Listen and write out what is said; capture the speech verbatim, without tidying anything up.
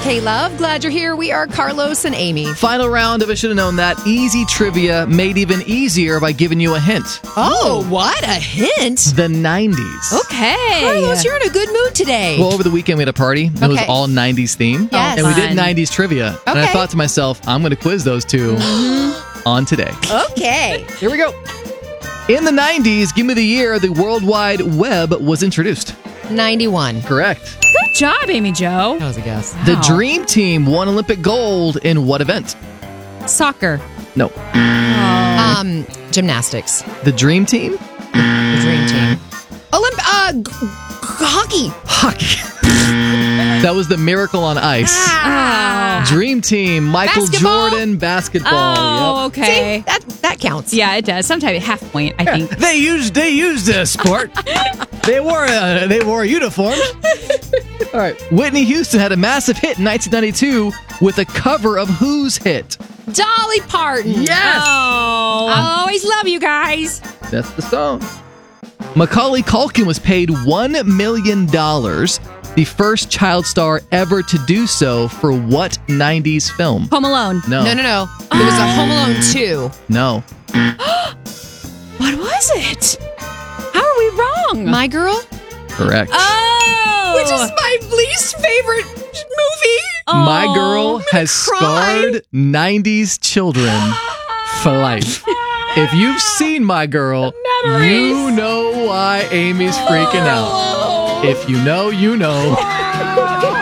Hey, love. Glad you're here. We are Carlos and Amy. Final round of I Should Have Known That. Easy trivia made even easier by giving you a hint. Oh, what? A hint? The nineties. Okay. Carlos, you're in a good mood today. Well, over the weekend we had a party. It was Okay. all nineties themed. Yes. And we did Fun. nineties trivia. And I Okay. thought to myself, I'm going to quiz those two on today. Okay. Here we go. In the nineties, give me the year the World Wide Web was introduced. ninety-one. Correct. Good job, Amy Jo. That was a guess. The Wow. Dream Team won Olympic gold in what event? Soccer. No. Um, gymnastics. The Dream Team? The dream team. Olymp- uh, g- g- hockey. Hockey. That was the Miracle on Ice. Ah. Dream Team, Michael Basketball? Jordan, basketball. Oh, Yep. okay. See, that, that counts. Yeah, it does. Sometimes half point, I think. They used they used a sport. they wore uh, they wore uniforms. All right. Whitney Houston had a massive hit in nineteen ninety-two with a cover of whose hit? Dolly Parton. Yes. Oh, I'll always love you guys. That's the song. Macaulay Culkin was paid one million dollars, the first child star ever to do so for what nineties film? Home Alone. No. No, no, no. It was a Home Alone two. No. What was it? How are we wrong? My Girl? Correct. oh, Which is my least favorite movie. My Oh, Girl has cry. scarred nineties children for life. If you've seen My Girl, you know why Amy's freaking out. If you know, you know.